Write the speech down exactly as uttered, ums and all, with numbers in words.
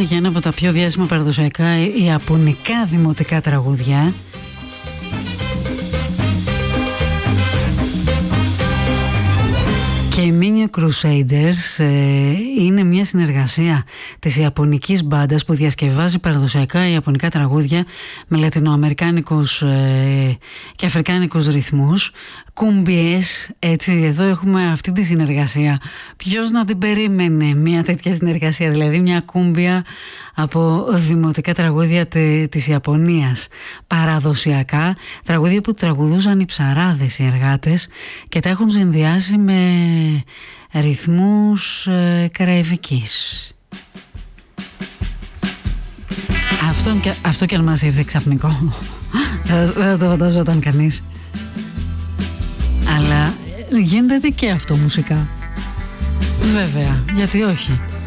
για ένα από τα πιο διάσημα παραδοσιακά ιαπωνικά δημοτικά τραγούδια. Και οι Minyo Crusaders ε, είναι μια συνεργασία της ιαπωνικής μπάντας που διασκευάζει παραδοσιακά ιαπωνικά τραγούδια με λατινοαμερικάνικους ε, και αφρικάνικους ρυθμούς, κουμπιές, έτσι. Εδώ έχουμε αυτή τη συνεργασία. Ποιος να την περίμενε μια τέτοια συνεργασία, δηλαδή μια κούμπια από δημοτικά τραγούδια τε, της Ιαπωνίας, παραδοσιακά τραγούδια που τραγουδούσαν οι ψαράδες, οι εργάτες, και τα έχουν συνδυάσει με ρυθμούς ε, καραϊβικής. Αυτό, αυτό κι αν μας ήρθε ξαφνικό, δεν το φανταζόταν κανείς. Αλλά γίνεται και αυτό μουσικά. Βέβαια, γιατί όχι.